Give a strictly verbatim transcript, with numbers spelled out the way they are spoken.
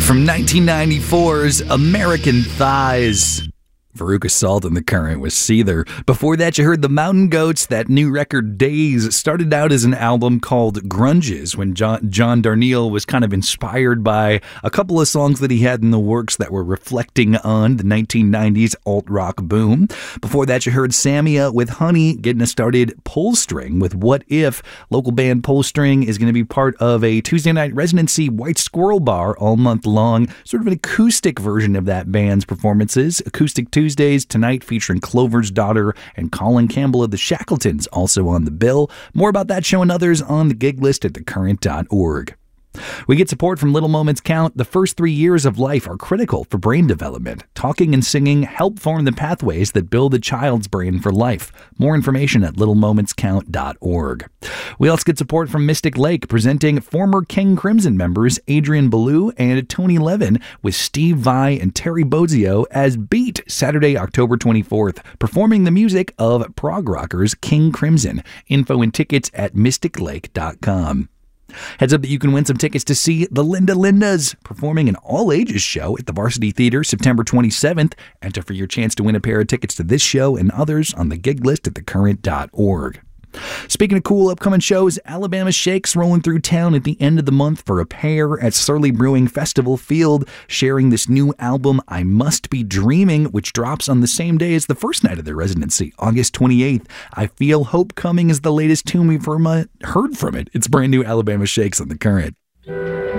From nineteen ninety-four's American Thighs. Veruca Salt and the Current with Seether. Before that, you heard the Mountain Goats. That new record, Days, started out as an album called Grunges when John, John Darnielle was kind of inspired by a couple of songs that he had in the works that were reflecting on the nineteen nineties alt-rock boom. Before that, you heard Samia with Honey, getting us started Pullstring with What If. Local band Pullstring is going to be part of a Tuesday night residency, White Squirrel Bar, all month long. Sort of an acoustic version of that band's performances. Acoustic Tuesday. Tuesdays tonight featuring Clover's Daughter and Colin Campbell of the Shackletons also on the bill. More about that show and others on the gig list at the current dot org. We get support from Little Moments Count. The first three years of life are critical for brain development. Talking and singing help form the pathways that build a child's brain for life. More information at little moments count dot org. We also get support from Mystic Lake, presenting former King Crimson members Adrian Ballou and Tony Levin with Steve Vai and Terry Bozzio as Beat, Saturday, October twenty-fourth, performing the music of prog rockers King Crimson. Info and tickets at mystic lake dot com. Heads up that you can win some tickets to see the Linda Lindas performing an all-ages show at the Varsity Theater September twenty-seventh. Enter for your chance to win a pair of tickets to this show and others on the gig list at the current dot org. Speaking of cool upcoming shows, Alabama Shakes rolling through town at the end of the month for a pair at Surly Brewing Festival Field, sharing this new album, I Must Be Dreaming, which drops on the same day as the first night of their residency, August twenty-eighth. I Feel Hope Coming is the latest tune we've heard from it. It's brand new Alabama Shakes on The Current.